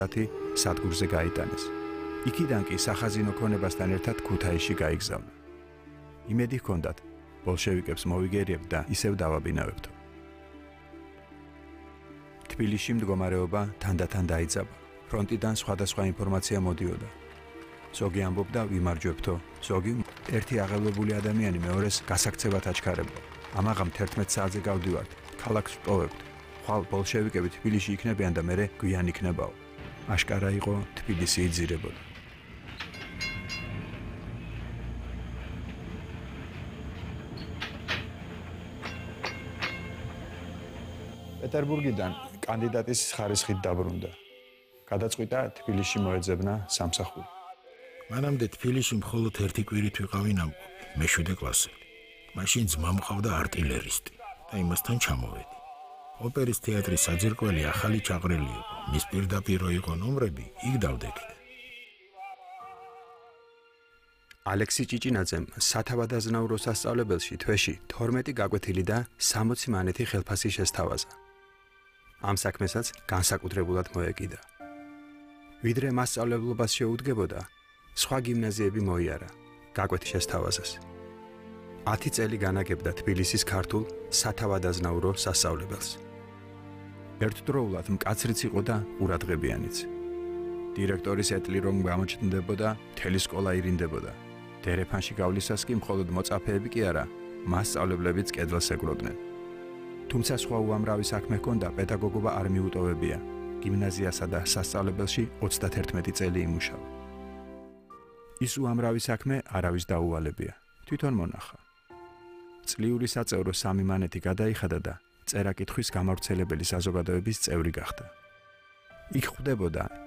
სადგურზე გაიტანეს. იქიდან კი სახაზინო ქონებასთან ერთად ქუთაისში გაიგზავნა. იმედი ჰქონდათ, ბოლშევიკებს მოვიგერიებთ და ისევ დავაბინავებთო. თბილისში მდგომარეობა თანდათან დაიძაბა. ფრონტიდან სხვადასხვა ინფორმაცია მოდიოდა. ზოგი ამბობდა ვიმარჯვებთო, ზოგი ერთი აღელვებული ადამიანი მეორეს გასაქცევად აჩქარებდა. ამაღამ 11 საათზე გავდივართ, ქალაქს ვტოვებთ. ხვალ ბოლშევიკები თბილისში იქნებიან და მერე გვიან იქნებაო. აშკარა იყო თბილისი იძირებოდა. პეტერბურგიდან კანდიდატის ხარისხით დაბრუნდა. გადაწყვიტა თბილისში მოეძებნა სამსახური. მანამდე თბილისში მხოლოდ ერთი კვირით ვიყავი ნამყოფი, მე-7 კლასელი. მაშინ ძმა მყავდა არტილერისტი და იმასთან ჩამოვედი. ოპერის თეატრის საძირკველი ახალი ჩაყრილი იყო. მის პირდაპირ იყო ნომრები, იქ დავდექით. ალექსი ჭიჭინაძემ სათავადაზნაურო სასწავლებელში თვეში 12 გაკვეთილი და 60 მანეთი ხელფასი შესთავაზა. ამ საქმესაც განსაკუთრებულად მოეკიდა. ვიდრე მასწავლებლობას შეუდგებოდა, სხვა გიმნაზიები მოიარა, გაკვეთი შესთავაზეს. 10 წელი განაგებდა თბილისის ქართულ სათავადაზნაურო სასწავლებელს. ერთდროულად მკაცრიც იყო და ყურადღებიანიც. დირექტორის ეტლი რომ გამოჩნდებოდა, მთელი სკოლა ირინდებოდა. დერეფანში გავლისას კი მხოლოდ მოწაფეები კი არა, მასწავლებლებიც კედელს ეკვროდნენ. თუმცა სხვა უამრავი საქმე ჰქონდა, პედაგოგობა არ მიუტოვებია. გიმნაზიასა და სასწავლებელში 31 წელი იმუშავა. ის უამრავი საქმე არავის დაუვალებია, თვითონ მონახა. წლიური საწევრო 3 მანეთი გადაიხადა და წერა-კითხვის გამავრცელებელი საზოგადოების წევრი გახდა. იქ ხვდებოდა